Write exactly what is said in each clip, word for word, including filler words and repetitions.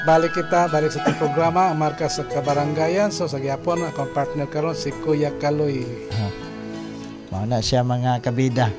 Balik kita, balik sa itong programa, ang marka sa kabarangayan. So, sa gyapon, akong partner karon si Kuya Kaloy. Oh. Mauna siya mga kabida.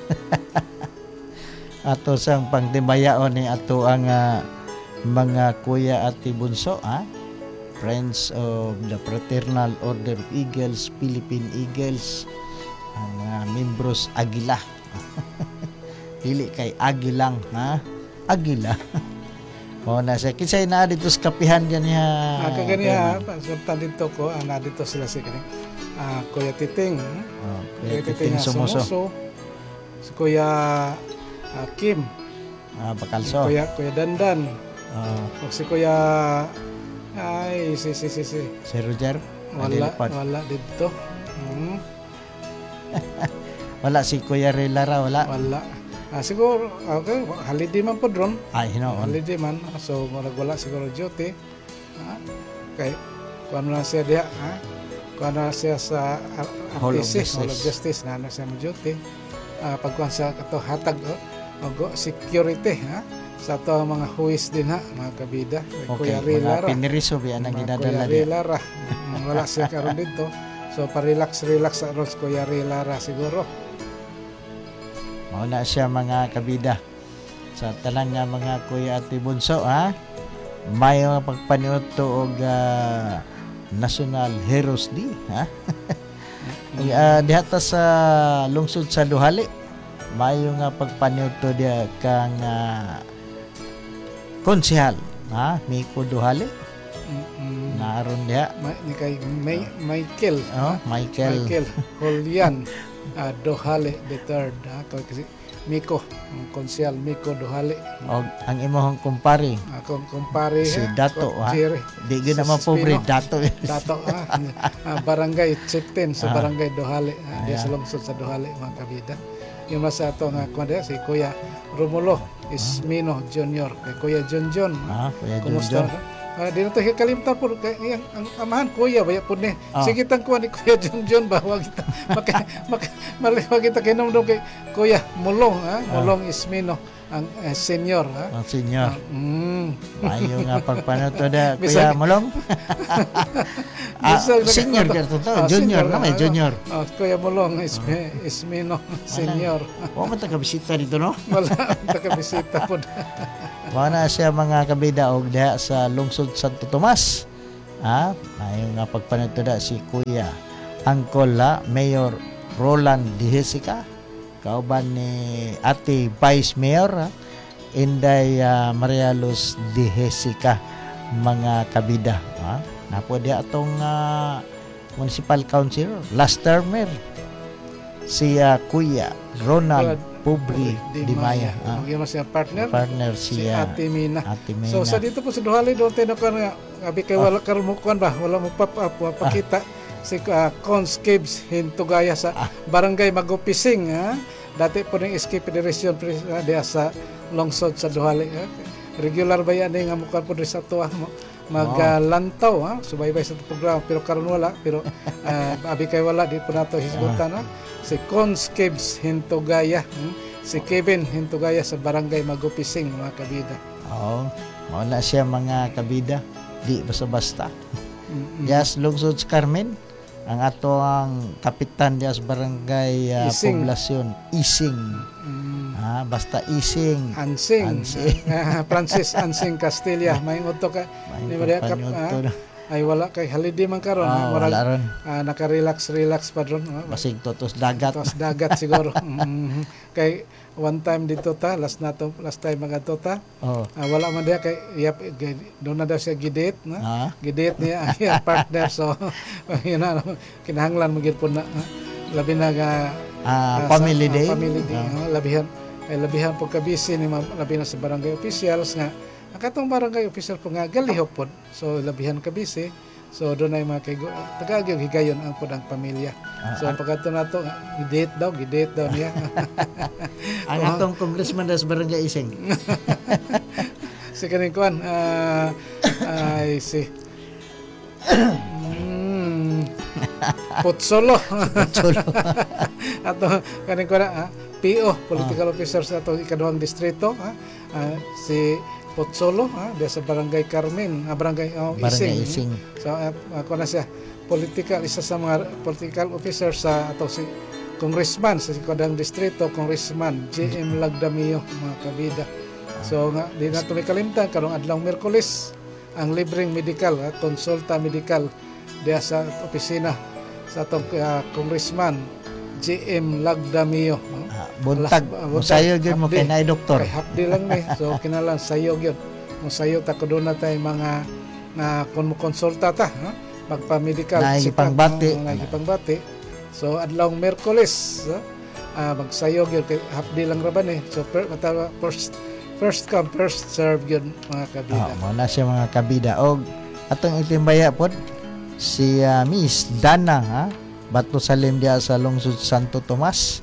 Ato sang pangtibayaon ni ato ang uh, mga kuya at bunso, ha? Friends of the Fraternal Order of Eagles, Philippine Eagles, ang uh, membros Agila. Dili kay Agilang, ha? Agila. O na siya. Kisay na dito sa kapihan dyan niya. Ah, kaganiha, sabtan dito ko, ah, na dito sila si kani. Ah, Kuya Titing. Oh, Kuya Titing, Titing Sumuso. Si Kuya ah, Kim. Ah, Si Bakalso. Kuya, Kuya Dandan. Oh. O si Kuya, ay, si, si, si, si. Si Roger. Wala, wala dito. Hmm. Wala si Kuya Rilara, wala. Wala. Ah, siguro, okay, holiday man po dron. Ay, hinoon. Holiday man. So, wala siguro duty. Ha? Kay, kung ano na siya diya, ha? Kung ano na siya sa Hall R T C, of Justice. Hall of Justice, na ano siya mo duty. Ah, pagkuhan sa ito, hatag, oh, mag- security, ha? Sa ito mga huwis din, ha? Mga kabida. Okay, Kuya Rilara. mga piniriso, yan ang Mga ginadala Kuya niya. Rilara. Mm, wala siya karon dito. So, pa-relax, relax sa Ros Kuya Rilara siguro. Mauna siya mga kabida. Sa talang nga mga kuya at bunso, ha? May mga pagpaniot to og uh, National Heroes Day, ha? uh, dihata sa lungsod sa Duhali, may nga pagpaniot to dia kang uh, konsehal, ha? Miko Duhali. Mm-mm. Naroon diha. Ma- ni kay May- Michael. Oh, ha? Michael. Michael Julian uh, Dohale the third, ha? Kasi Miko, ang konsyal Miko Dohale. Og ang imong kumpare Akong kumpare, si ha? Dato, ha? Jerry. Di gyud Si naman pobre Spino. Dato. Dato, ha? Ah, barangay chieftain sa Ah. barangay Dohale, ha? Diya Ayan. sa lungsod sa Dohale, mga kabida. Yung nasa ato nga kuwan diya, si Kuya Romulo Ismino Junior Kay Kuya John John. Ah, kuya Kumusta? Junjun. Ah, di na tayo kalimtan po kay ang, ang amahan kuya baya po ni. Ah. Sige tang kuha ni Kuya John John ba wag kita maka mak maliwag kita kinomdom kay Kuya Mulong, ha? Mulong Ismino ang eh, senior, ha? Ang senior. Ah, mm. Ayo nga pagpanato da kuya Bisag- Mulong. ah, Bisag- senior ka to, Ah, junior na may ano? junior. Ah, Kuya Mulong Ismi, Ismino senior. Wa man ta ka bisita dito no. Wala ta bisita po. Wa na siya mga kabida og diha sa lungsod Santo Tomas. Ah, ayo nga pagpanato da si kuya Angkol la Mayor Roland Dihesica. Kauban ni Ate Vice Mayor, ha? Inday uh, Maria Luz Dihesica, mga kabida, ha? Napo di atong uh, municipal councilor last termer si uh, Kuya Ronald Pobri Dimaya, ha? Ang siya partner, Partner si siya Ate Mina. Ate Mena. So sa dito po sa Duhali doon tayo na nga abi kay wala karon mo kuan ba wala mo pop up pakita si uh, Cons Caves Hintugaya sa Barangay Magupising, ha. Dati po ning Ski Federation uh, diya sa lungsod sa Duhali, ha. Regular ba yan nga mukan po sa tuwa maglantaw, uh, ha. Subaybay sa programa pero karon wala pero uh, abi kay wala di po nato hisgutan, ha. Si Cons Caves Hintugaya, hmm? Si Kevin Hintugaya sa Barangay Magupising, mga kabida. Oo, mao na siya mga kabida, di basta-basta. Mm-mm. Yes, lungsod sa Carmen, ang ato ang kapitan diya sa barangay uh, Ising. poblasyon Ising. Mm. Ah, basta Ising. Ansing, Ansing. Ah, Francis Ansing Castilla, may uto ka ni Maria Kap, ah, ay wala kay holiday man karon, Oh, ah, wala ron. ah, naka-relax relax pa ron, ah, Basig totos dagat. tos dagat siguro. Mm, kay one time dito ta, last na to, last time mga to ta, Oh. ah, wala man diya kay yap, doon na daw siya gidate, na. Ah, Gidate niya ang iyang partner, so yun na kinahanglan mo gid po na, ah, labi na nga ah, Ah, family sa- day. ah, family day. Ah. oh, labihan ay labihan po kabisi ni ma- labi na sa barangay officials nga ang katong barangay official po nga galihok pod. So labihan kabisi. So doon ay mga kay tagagyog higayon ang pod ang pamilya. So Ah, pagkato nato nga, gidate daw, gidate daw niya. ang atong congressman das barangay Ising. Si kaning kuan ah, ay si mm, Putsolo. Chulo. Ato kaning kuan ah, P O, political officer sa ato ikaduhang distrito, ha? Ah, si Potsolo, ha, diya sa Barangay Carmen, ah, Barangay oh, Barangay Ising. Ising. So uh, ako na siya political, isa sa mga political officer sa ato si Congressman sa Sikwadang Distrito, Congressman J M Lagdamio, mga kabida. So nga di na ito may kalimtan karong adlaw Miyerkules ang libreng medical, ha, konsulta medical diya sa opisina sa atong uh, Congressman J M Lagdamio. No? Ah, buntag, Alas- musayo gyud mo hapdi. kay naay doktor. Kay hapdi lang ni. So kinalang sayo gyud. Musayo ta ko doon na tay mga na kon mo konsulta ta, ha? Magpa-medical Naigipangbati. check-up, no? Naigipangbati. So adlaw Miyerkules, ha? Ah, magsayo gyud kay hapdi lang ra ba ni. So per, mata, first first come first serve gyud mga kabida. Oh, mo na siya mga kabida. Og atong itimbaya pod si ah, Miss Dana, ha? Bato Salim dia sa lungsod Santo Tomas.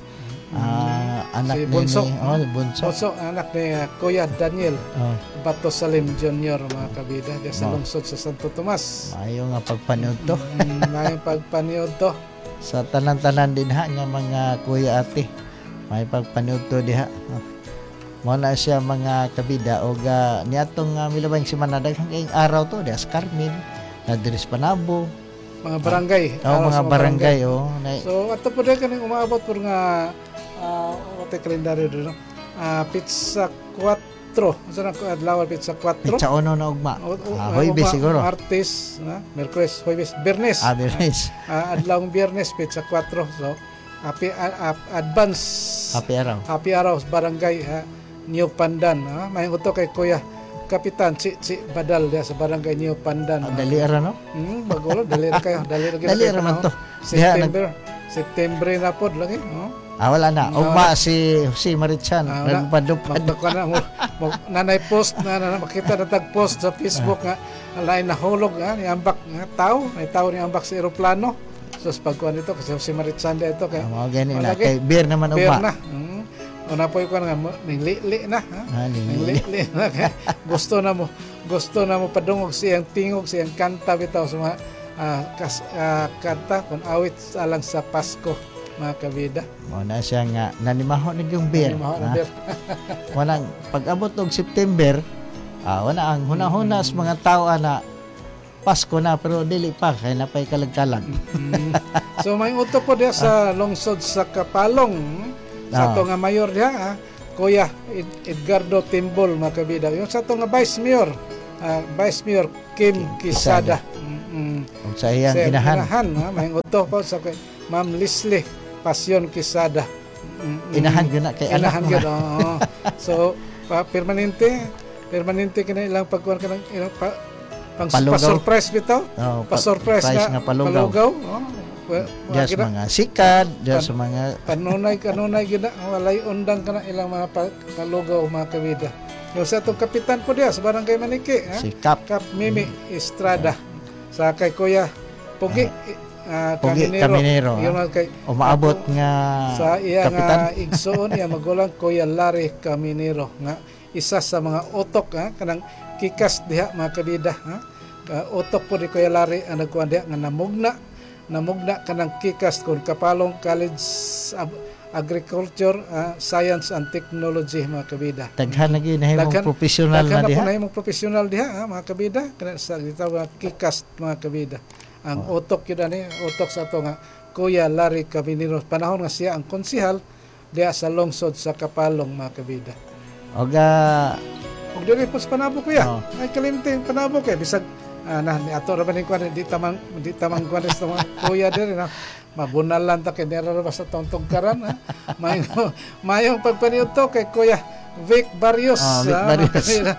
Ah, anak Si ni Bunso. ni- oh, Bunso. So anak ni uh, Kuya Daniel Oh, Bato Salim Junior mga kabida diya sa Oh. lungsod sa Santo Tomas. maayo nga pagpanood to. Mm, may pagpaniod to. Sa tanan-tanan din ha nga mga kuya ate. May pagpanood to diha. Oh. Mo na siya mga kabida og uh, niatong uh, milabang si manadaghang kayong araw to diha sa Carmen, na diri sa Panabo. Mga barangay. Oh, Araw mga sa barangay oh. Na, So ato po din kaning umaabot por nga uh, wate kalendaryo do no. Ah, pizza kwatro. Asa na ko adlaw pizza kwatro? Pizza uno na ugma. O- o- Ah, ah, Huwebes uma- siguro. Martes, na, Miyerkules, Huwebes, Biyernes. Ah, Bernes. Ah, adlaw Biyernes pizza kwatro. So happy a- a- advance Happy araw. happy araw sa barangay ha, New Pandan. Ha? May uto kay Kuya Kapitan Si Si Badal dia sa barangay New Pandan. Ah, dali ara no? Hmm, bago lang, dali na kayo. Dali na kayo. Dali ra man to. Diha, nag- September. September na pod lagi. Oh. Ah, wala na. Ah, Ugma si si Maritchan. Ah, wala. Nagpadupad. Magdako na mo. mo nanay post na, na makita na tag post sa Facebook nga lain na hulog nga ni ambak nga tao, may tao ni ambak sa eroplano. So sa pagkuan nito kasi si Maritsanda ito kay Ah, mga gani na. Malagi. Kay beer naman beer ugma. na. Hmm. Una po ko nga mo- ning li na ha. Ah, Ning lili. li na kay gusto na mo gusto na mo padungog siyang tingog siyang kanta bitaw sa mga ah, kas, ah, kanta kung awit alang sa Pasko mga kabida. Mo na siya nga nanimaho na yung beer. Ano, mga Ah, beer. Walang pag-abot og September, ah, wala ang hunahuna sa mga tao na Pasko na pero dili pa kay napay kalag-kalag. Mm. So may uto po diya sa lungsod sa Kapalong sa Ah. to nga mayor diya ah, Kuya Ed- Edgardo Timbol mga kabida. Yung sa to nga vice mayor ah, vice mayor Kim Quisada. Mm-mm. Ug sa iyang Sa inahan. inahan ha, may uto po sa kay Ma'am Leslie Pasyon Quisada. Mm-mm. Inahan gyud na kay anak Inahan mo. gyud. oo. So pa, permanente permanente kina ilang pagkuan kanang ilang pa, pang Palugaw. surprise bitaw. Oh, pa- Pa-surprise surprise nga, nga palugaw. Oh, well, Diya sa mga sikad, diya sa mga panunay kanunay gina walay undang kana ilang mga pa, palugaw mga kabida. Yung sa itong kapitan po diya sa barangay Maniki, ha? sikap. Kap Mimi Estrada sa kay Kuya Pugi ah, Pugi Caminero. Caminero, Yun ha? ang kay Umaabot nga sa iya kapitan. nga igsoon iya magulang Kuya Larry Caminero nga isa sa mga utok ha kanang kikas diha mga kabida ha. Uh, utok po ni Kuya Larry ang nagkuhan diha nga namugna namugna kanang kikas kon Kapalong College of Agriculture, ah, Science and Technology mga kabida. Daghan lagi nahimong Daghan- professional Daghan na na po diha. na yung professional diha ha, mga kabida kana sa gitawag kikas mga kabida. Ang utok yun ani utok sa ato nga Kuya Larry Caminero panahon nga siya ang konsihal diha sa lungsod sa Kapalong mga kabida. Og ah, Ug dili po sa Panabo kuya. Oh. Ay kalimting Panabo kay bisag ah, na ni ato ra ba ning kuan di tamang di tamang kuan sa mga kuya diri na mabunalan ta kay dira ra ba sa taong tugkaran ha. Mayong mayong pagpaniud to kay Kuya Vic Barrios. Oh, Vic ah, Barrios. mga kabida.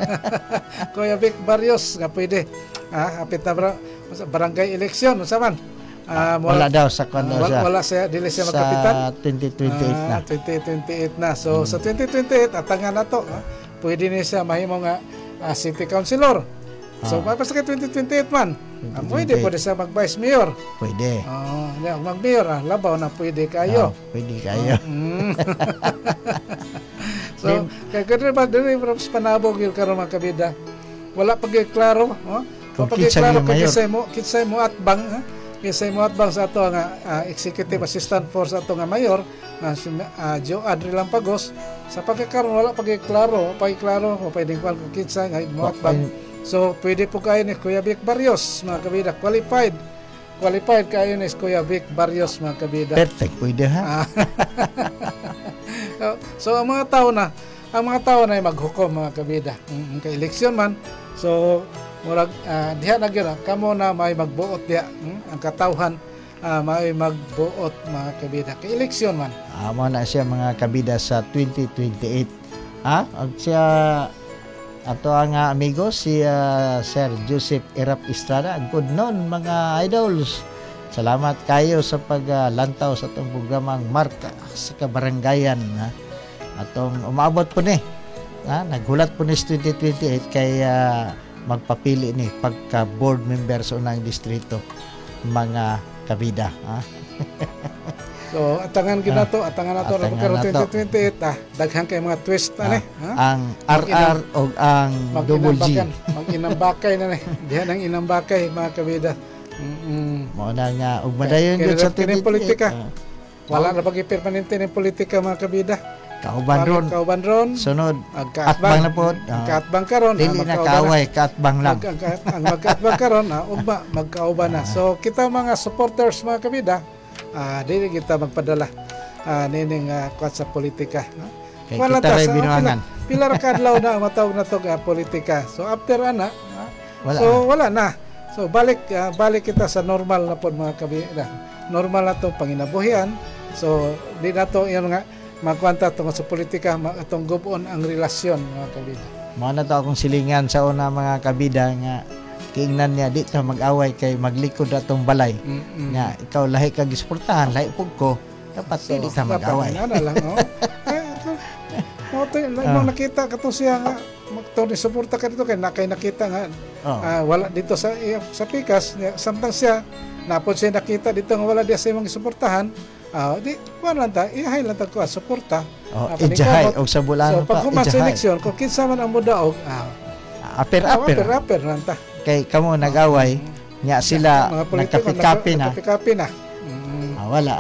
Kuya Vic Barrios nga pwede. Ah, apit na bra, sa barangay eleksyon unsa man? Ah, wala daw sa kon daw wala, siya. wala siya dili siya magkapitan. Sa twenty twenty-eight na. Ah, twenty twenty-eight na. So sa twenty twenty-eight atangan na to. Ha? Pwede ni siya mahimo nga ah, city councilor. So Ah. mapasa kay twenty twenty-eight man. Ah, twenty pwede twenty-eight. pwede siya mag vice mayor. Pwede. Oh, uh, mag mayor ah, labaw na pwede kayo. Oh, pwede kayo. Mm. So kay kadre ba diri from Panabog yung karon mga kabida. Wala pa gyud klaro, oh. Kung Wala pa gyud kinsa klaro yung kung mayor. kinsay mo, kinsay mo at bang ha? Kisay mo atbang sa ato nga ah, executive assistant for sa ato nga mayor nga si uh, Joe Adri Lampagos sa pagkakaroon wala pagkiklaro, pagkiklaro o pwedeng kwan kung kinsa nga mo atbang. So pwede po kayo ni Kuya Vic Barrios mga kabida, qualified. Qualified kayo ni Kuya Vic Barrios mga kabida. Perfect, pwede ha. So ang mga tao na, ang mga tao na ay maghukom mga kabida. Mm, kay eleksyon man. So murag uh, diha na gyud kamo na may magbuot diha hmm? Ang katawhan uh, may magbuot mga kabida kay eleksyon man. Amo na siya mga kabida sa twenty twenty-eight. Ha? Ag siya ato ang uh, amigo si uh, Sir Joseph Erap Estrada. Good noon mga idols. Salamat kayo sa paglantaw uh, sa atong programang Marka sa Kabarangayan ha. Atong umabot po ni. Ha? Naghulat po ni twenty twenty-eight kay uh, magpapili ni pagka board member sa unang distrito mga kabida ha? So atangan gyud nato, atangan nato ra pagka twenty twenty-eight ah, daghan kay mga twist ah, ani ha? Ang R R o ang double G mag-inambakay na ni diha nang inambakay mga kabida. Mm. Mo na nga ug madayon gyud sa twenty politika uh, wala na pag permanente ni politika mga kabida. Kauban ron. Kauban ron. Sunod. Atbang na po. Uh, kaatbang karon. Dili na kaaway, kaatbang lang. Mag, ang, ang magkaatbang karon, uh, ugma, magkauban na. So, kita mga supporters, mga kabida, uh, dili kita magpadala uh, nining uh, kwat sa politika. No? Kay wala kita rin binuangan. Pila, pila ra kadlaw na matawag na to uh, politika. So, after ana, uh, wala so, na. wala na. So, balik uh, balik kita sa normal na po, mga kabida. Normal na to panginabuhian. So, di na to, yun nga, magkwanta tungkol sa politika, atong gubon ang relasyon mga kabida. Mao na to akong silingan sa una mga kabida nga kiingnan niya di ta mag-away kay maglikod atong balay. Mm-mm. Nga ikaw lahi kag gisportahan, lahi pug ko, dapat so, di ta mag-away. Dapat na lang, no? Mo to, mo nakita kato siya nga magto ni suporta ka dito kay nakay nakita nga oh. uh, wala dito sa sa Pikas, samtang siya napod siya nakita dito nga wala diya sa imong suportahan. Ah, uh, di kuan lang ta, ihay lang ta ko suporta. Oh, uh, ijahay og sa bulan so, pa. So pag sa eleksyon, kung kinsa man ang mudaog, ah, aper aper. Aper aper lang ta. Kay kamo nag-away, nya sila nagkapi-kapi na. Nagkapi na. Mm. Ah, wala.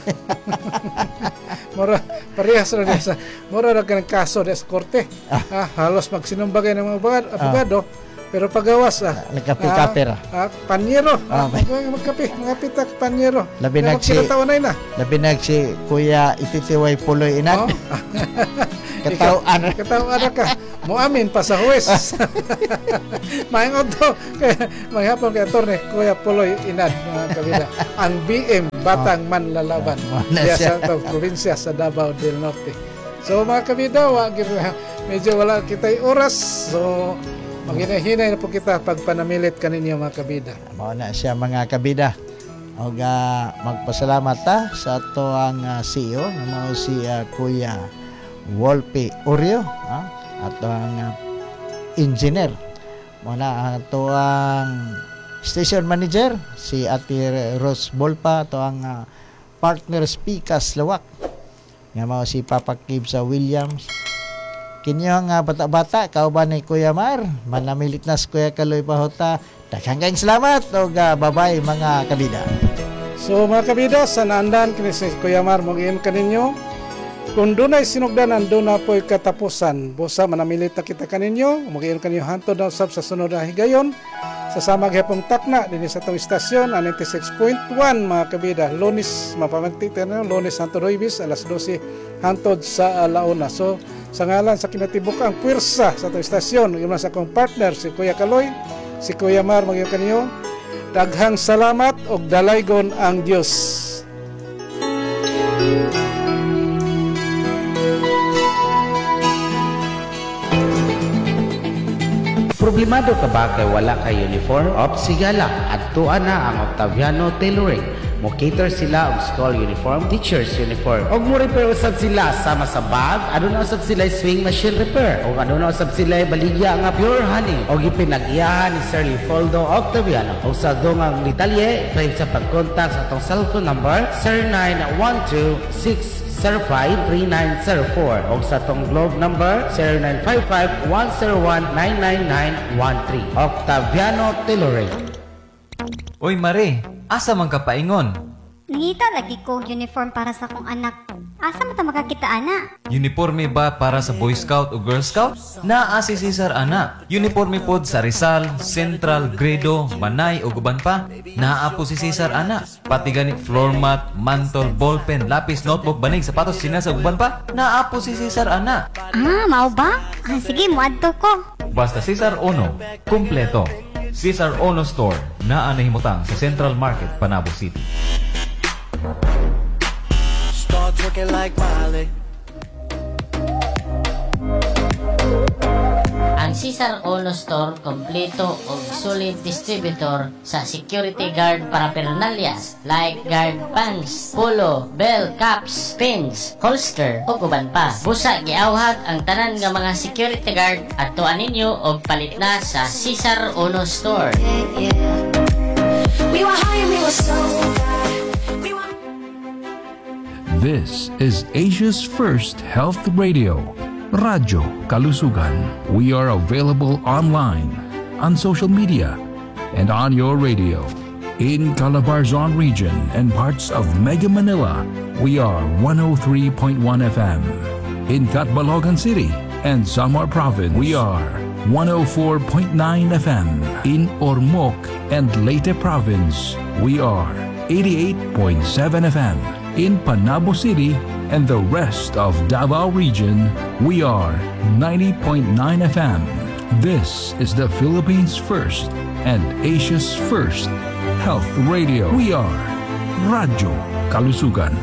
Mura parehas ra sa mura ra kanang kaso sa korte. Ah. ah, halos magsinumbagay ng mga abogado. Ah. Pero pagawas ah, nagkapi-kapi ra. Ah, panyero. Ah, ah, magkapi, mga pitak panyero. Labi nag si na. Labi nag si Kuya Ititiway Puloy Inad. Oh? Katawaan. Katawaan ka. Muamin pa sa huwes. Mayang to. May hapon kay attorney Kuya Puloy Inad mga kabila. Ang B M Batang oh. Manlalaban. Diya sa probinsya sa Davao del Norte. So mga kabida, wag medyo wala kitay oras. So maghinay-hinay na po kita pag panamilit kaninyo mga kabida. Mao na siya mga kabida. Og uh, magpasalamat ta sa ato ang uh, C E O nga mao si uh, Kuya Wolpe Oreo, ha? Ato ang uh, engineer. Mao na ato ang station manager si Ate Rose Bolpa, ato ang uh, partner Pikas Lawak. Nga mao si Papa Kib sa Williams. Kinyo nga bata-bata, kauban ni Kuya Mar, manamilit na si Kuya Kaloy Pahota. Daghang kayong salamat o uh, bye-bye mga kabida. So mga kabida, sa naandan kini si Kuya Mar, mag-iim kaninyo. Kung doon ay sinugdanan, doon na po'y katapusan. Busa, manamilit na kita kaninyo. Mag-iim kaninyo hantod na usap sa sunod na higayon. Sasama gihapong takna, din sa itong istasyon, ninety-six point one mga kabida. Lunes, mapamagtitin na, Lunes Santo Ruibis, alas dose hantod sa alauna. So, sa ngalan sa kinatibuk ang puwersa sa itong istasyon, yung sa akong partner, si Kuya Kaloy, si Kuya Mar, mag-iim kaninyo. Daghang salamat og dalaygon ang Dios. Problemado ka ba kay wala kay uniform? Op, sigala, adtuan na ang Octaviano Tailoring. Mo cater sila og school uniform, teachers uniform. Og mo repair usab sila sama sa bag, aduna usab sila swing machine repair. Og aduna usab sila baligya nga pure honey. Og ipinag-iyahan ni Sir Leopoldo Octaviano. Og sa dungang detalye, pwede sa pag-contact sa atong cellphone number zero nine one two six zero five three nine zero four o sa tong globe number zero nine five five one zero one nine nine nine one three. Octaviano Tailoring. Oy Mare, asa man ka paingon? Nangita lagi ko og uniform para sa akong anak. Asa man ta makakita ana? Uniforme ba para sa Boy Scout o Girl Scout? Naa si Cesar ana. Uniforme pod sa Rizal, Central, Gredo, Manay o guban pa. Naa po si Cesar ana. Pati gani floor mat, mantle, ballpen, lapis, notebook, banig, sapatos, sinas o guban pa. Naa po si Cesar ana. Ah, mao ba? Ah, sige, muadto ko. Basta Cesar Ono, kumpleto. Cesar Ono Store, naa nahimutang sa Central Market, Panabo City. Start talking like Miley. Ang Cesar Ono Store kompleto og solid distributor sa security guard paraphernalias like guard pants, polo, bell, caps, pins, holster ug uban pa. Busa giawhag ang tanan nga mga security guard adtuan ninyo og palit na sa Cesar Ono Store. Yeah, yeah. We were high and we were so bad. We were... This is Asia's first health radio, Radyo Kalusugan. We are available online, on social media, and on your radio. In Calabarzon region and parts of Mega Manila, we are one oh three point one F M. In Catbalogan City and Samar Province, we are one oh four point nine F M. In Ormoc and Leyte Province, we are eighty-eight point seven F M. In Panabo City and the rest of Davao region, we are ninety point nine F M. This is the Philippines' first and Asia's first health radio. We are Radyo Kalusugan.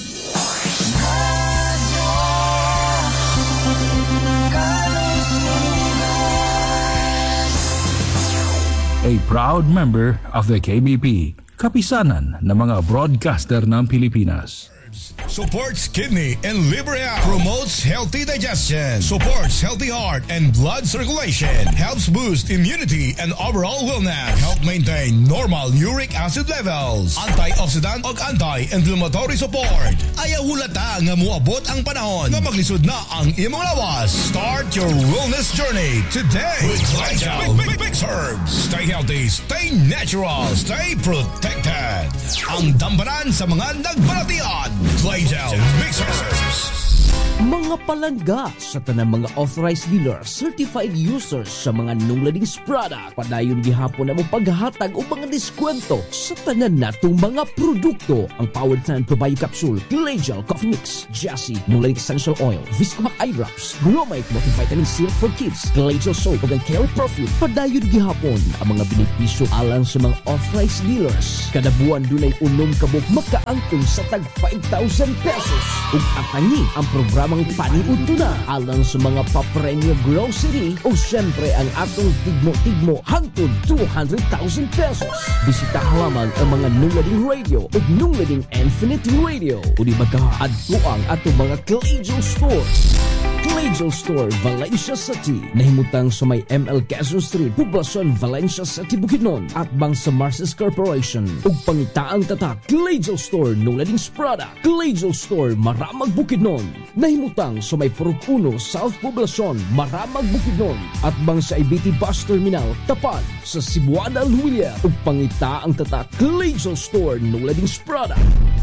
A proud member of the K B P, kapisanan ng mga broadcaster ng Pilipinas. Supports kidney and liver health. Promotes healthy digestion. Supports healthy heart and blood circulation. Helps boost immunity and overall wellness. Help maintain normal uric acid levels. Antioxidant o anti-inflammatory support. Ayaw hulata nga muabot ang panahon nga maglisod na ang imong lawas. Start your wellness journey today with Glycel Mix Herbs. Stay healthy, stay natural, stay protected. Ang dambanan sa mga nagbalatian. Glycel Mix Herbs. Mga palangga sa tanang mga authorized dealer, certified users sa mga Nungladings product, padayon gihapon na mo paghatag o mga diskwento sa tanan natong mga produkto. Ang Powered Tan Probio Capsule, Glycel Coffee Mix, Jassy, Nunglading Essential Oil, Viscomac Eye Drops, Gromite Multivitamin C for Kids, Glycel Soap ug ang Care Perfume. Padayon gihapon ang mga benepisyo alang sa mga authorized dealers. Kada buwan dunay unom kabog makaangkon sa tag five thousand pesos. Ug atangi ang programa ang paniudto na alang sa mga papremyo grocery o syempre ang atong tigmo-tigmo hangtod two hundred thousand pesos. Bisitahan lamang ang mga Nunglading Radio o Nunglading Infinite Radio o di magkaadto ang atong mga Glycel stores. Glycel Store, Valencia City. Nahimutang sa may M L Quezon Street, Poblacion, Valencia City, Bukidnon. At bang sa Marces Corporation. Ug pangitaang tatak, Glycel Store, Nunglading's product. Glycel Store, Maramag, Bukidnon. Nahimutang sa may Purok Uno, South Poblacion, Maramag, Bukidnon. At bang sa I B T Bus Terminal, tapat sa Cebuana, Luwilya. Ug pangitaang tatak, Glycel Store, Nunglading's product.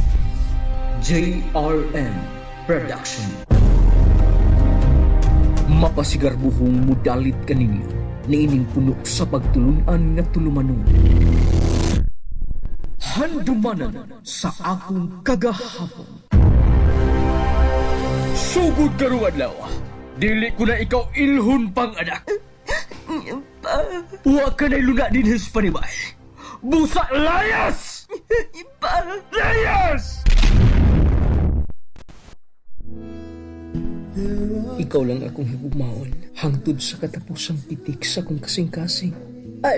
J R M Production. Mapasigarbuhong mudalit kaninyo niining puno sa pagtulunan nga tulumanon. Handumanan sa akong kagahapon. Sugod karuan law, dili ko na ikaw ilhon pang anak. Huwag ka na iluna din his panibay. Busa layas! Layas! Ikaw lang akong higumaon hangtod sa katapusang pitik sa kong kasing-kasing.